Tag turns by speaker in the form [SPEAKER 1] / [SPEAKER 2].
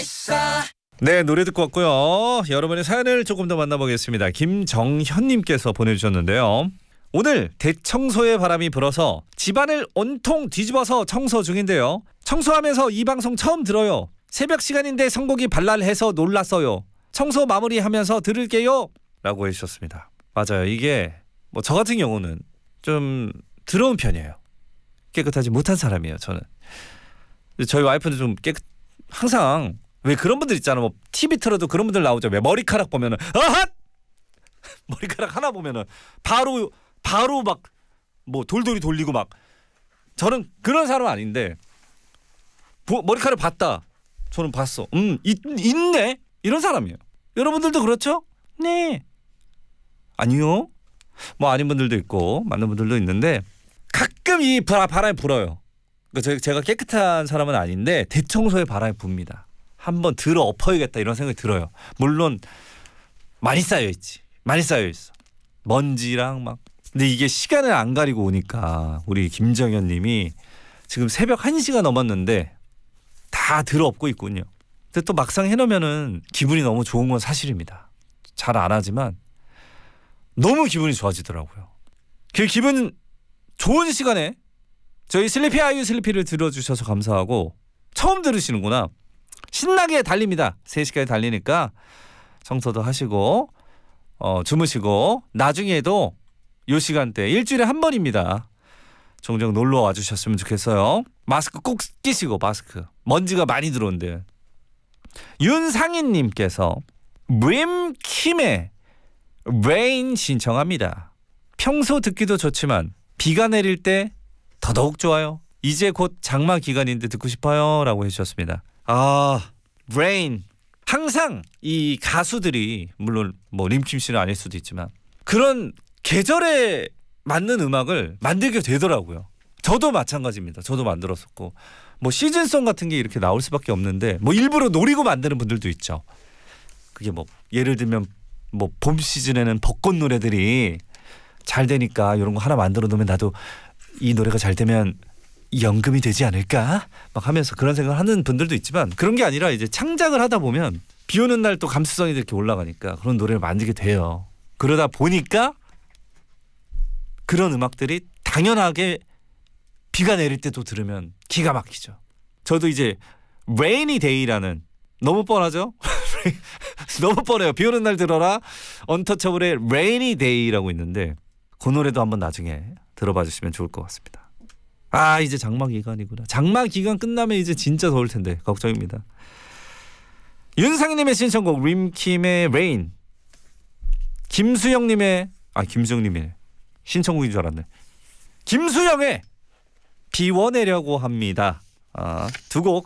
[SPEAKER 1] 네, 노래 듣고 왔고요. 여러분의 사연을 조금 더 만나보겠습니다. 김정현님께서 보내주셨는데요. 오늘 대청소의 바람이 불어서 집안을 온통 뒤집어서 청소 중인데요. 청소하면서 이 방송 처음 들어요. 새벽 시간인데 선곡이 발랄해서 놀랐어요. 청소 마무리하면서 들을게요 라고 해주셨습니다. 맞아요. 이게 뭐 저 같은 경우는 좀 더러운 편이에요. 깨끗하지 못한 사람이에요. 저는. 저희 와이프는 좀 항상 왜 그런 분들 있잖아. 뭐 TV 틀어도 그런 분들 나오죠. 왜 머리카락 보면은 아핫 머리카락 하나 보면은 바로 막 뭐 돌돌이 돌리고 막. 저는 그런 사람 아닌데 머리카락 봤다. 저는 봤어. 있네. 이런 사람이에요. 여러분들도 그렇죠? 네. 아니요. 뭐 아닌 분들도 있고 맞는 분들도 있는데 가끔 이 바람이 불어요. 그러니까 제가 깨끗한 사람은 아닌데 대청소에 바람이 붑니다. 한번 들어 엎어야겠다 이런 생각이 들어요. 물론 많이 쌓여 있지. 많이 쌓여 있어. 먼지랑 막. 근데 이게 시간을 안 가리고 오니까 우리 김정현 님이 지금 새벽 1시가 넘었는데 다 들어 엎고 있군요. 근데 또 막상 해놓으면은 기분이 너무 좋은 건 사실입니다. 잘 안 하지만 너무 기분이 좋아지더라고요. 그 기분 좋은 시간에 저희 슬리피 아이유 슬리피를 들어주셔서 감사하고 처음 들으시는구나. 신나게 달립니다. 3시까지 달리니까 청소도 하시고 주무시고 나중에도 이 시간대 일주일에 한 번입니다. 종종 놀러 와주셨으면 좋겠어요. 마스크 꼭 끼시고 마스크. 먼지가 많이 들어온대요. 윤상인님께서 림킴의 레인 신청합니다. 평소 듣기도 좋지만 비가 내릴 때 더더욱 좋아요. 이제 곧 장마 기간인데 듣고 싶어요 라고 해주셨습니다. 레인. 항상 이 가수들이 물론 뭐 림킴 씨는 아닐 수도 있지만 그런 계절에 맞는 음악을 만들게 되더라고요. 저도 마찬가지입니다. 저도 만들었었고 뭐 시즌송 같은 게 이렇게 나올 수밖에 없는데 뭐 일부러 노리고 만드는 분들도 있죠. 그게 뭐 예를 들면 뭐 봄 시즌에는 벚꽃 노래들이 잘 되니까 이런 거 하나 만들어 놓으면 나도 이 노래가 잘 되면 연금이 되지 않을까 막 하면서 그런 생각을 하는 분들도 있지만 그런 게 아니라 이제 창작을 하다 보면 비 오는 날 또 감수성이 이렇게 올라가니까 그런 노래를 만들게 돼요. 그러다 보니까 그런 음악들이 당연하게 비가 내릴 때도 들으면 기가 막히죠. 저도 이제 Rainy Day라는 너무 뻔하죠? 너무 뻔해요. 비 오는 날 들어라. 언터처블의 Rainy Day라고 있는데 그 노래도 한번 나중에 들어봐 주시면 좋을 것 같습니다. 이제 장마 기간이구나. 장마 기간 끝나면 이제 진짜 더울 텐데 걱정입니다. 윤상희님의 신청곡 림킴의 Rain. 김수영님의 신청곡인 줄 알았네. 김수영의 비워내려고 합니다. 두 곡